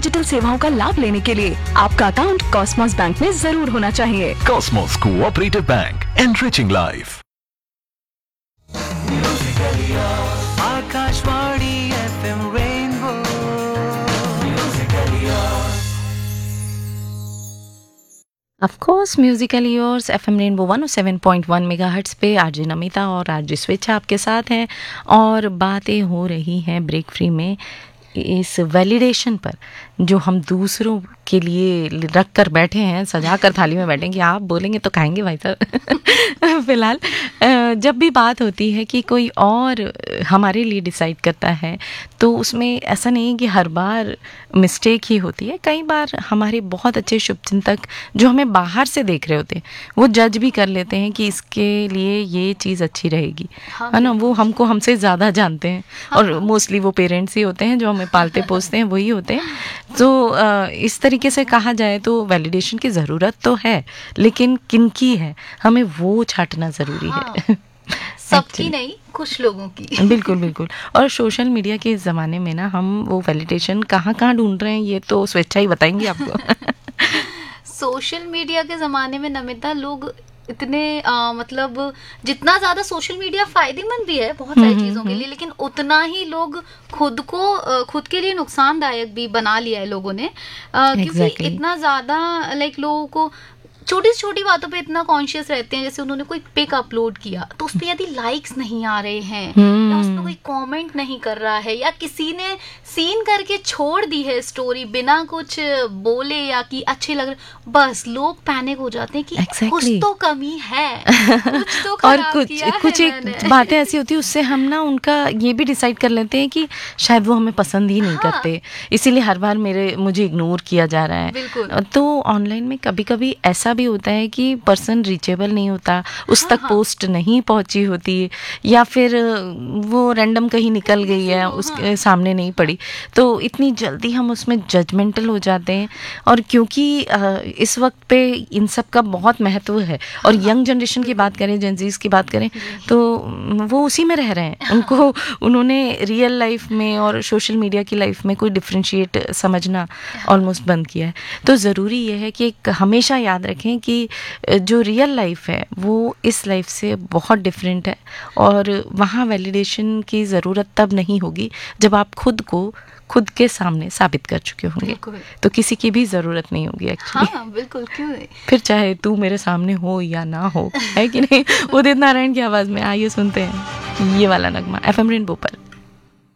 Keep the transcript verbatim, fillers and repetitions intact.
Digital सेवाओं का लाभ लेने के लिए आपका अकाउंट कॉस्मोस बैंक में जरूर होना चाहिए। Cosmos Cooperative Bank, enriching life. Akashvani FM rainbow of course Musically yours FM rainbow one O seven point one megahertz पे आरजे नमिता और आरजे स्वेच्छा आपके साथ हैं और बातें हो रही हैं ब्रेक फ्री में इस वैलिडेशन पर जो हम दूसरों के लिए रख कर बैठे हैं, सजा कर थाली में बैठे हैं कि आप बोलेंगे तो खाएंगे भाई साहब। फिलहाल जब भी बात होती है कि कोई और हमारे लिए डिसाइड करता है तो उसमें ऐसा नहीं है कि हर बार मिस्टेक ही होती है। कई बार हमारे बहुत अच्छे शुभचिंतक जो हमें बाहर से देख रहे होते हैं वो जज भी कर लेते हैं कि इसके लिए ये चीज़ अच्छी रहेगी, हाँ, है ना। वो हमको हमसे ज़्यादा जानते हैं, हाँ, और मोस्टली वो पेरेंट्स ही होते हैं जो हमें पालते पोसते हैं, वही होते हैं। तो इस तरीके से कहा जाए तो वैलिडेशन की ज़रूरत तो है, लेकिन किनकी है हमें वो छांटना ज़रूरी हाँ, है। सबकी नहीं, कुछ लोगों की। बिल्कुल बिल्कुल। और सोशल मीडिया के ज़माने में ना हम वो वैलिडेशन कहाँ कहाँ ढूंढ रहे हैं ये तो स्वेच्छा ही बताएंगी आपको। सोशल मीडिया के ज़माने में नमिता लोग इतने आ, मतलब जितना ज़्यादा सोशल मीडिया फायदेमंद भी है बहुत सारी चीज़ों के लिए, लेकिन उतना ही लोग खुद को खुद के लिए नुकसानदायक भी बना लिया है लोगों ने, आ, क्योंकि Exactly. इतना ज़्यादा लाइक लोगों को छोटी छोटी बातों पे इतना कॉन्शियस रहते हैं। जैसे उन्होंने कोई पिक अपलोड किया तो उस पर यदि लाइक्स नहीं आ रहे हैं या उस पर कोई कमेंट नहीं कर रहा है या किसी ने सीन करके छोड़ दी है स्टोरी बिना कुछ बोले या कि अच्छे लग रहे, बस लोग पैनिक हो जाते हैं कि Exactly. कुछ तो कमी है, कुछ तो और खराब कुछ किया कुछ है एक मैंने। बातें ऐसी होती है उससे हम ना उनका ये भी डिसाइड कर लेते हैं कि शायद वो हमें पसंद ही नहीं हाँ। करते, इसीलिए हर बार मेरे मुझे इग्नोर किया जा रहा है। बिल्कुल। तो ऑनलाइन में कभी कभी ऐसा भी होता है कि पर्सन रीचेबल नहीं होता, उस हाँ, तक हाँ। पोस्ट नहीं पहुंची होती, या फिर वो रैंडम कहीं निकल गई है, हाँ। उसके सामने नहीं पड़ी, तो इतनी जल्दी हम उसमें जजमेंटल हो जाते हैं। और क्योंकि अ, इस वक्त पे इन सब का बहुत महत्व है और यंग जनरेशन की बात करें, जेनजीज की बात करें, तो वो उसी में रह रहे हैं। उनको उन्होंने रियल लाइफ में और सोशल मीडिया की लाइफ में कोई डिफ्रेंशिएट समझना ऑलमोस्ट बंद किया है। तो ज़रूरी ये है कि एक हमेशा याद रखें कि जो रियल लाइफ है वो इस लाइफ से बहुत डिफरेंट है और वहाँ वैलिडेशन की ज़रूरत तब नहीं होगी जब आप खुद को खुद के सामने साबित कर चुके होंगे, बिल्कुल। तो किसी की भी ज़रूरत नहीं होगी एक्चुअली। हाँ बिल्कुल, क्यों नहीं। फिर चाहे तू मेरे सामने हो या ना हो, है कि नहीं। उदित नारायण की आवाज़ में आइए सुनते हैं ये वाला नगमा एफएम रेनबो पर।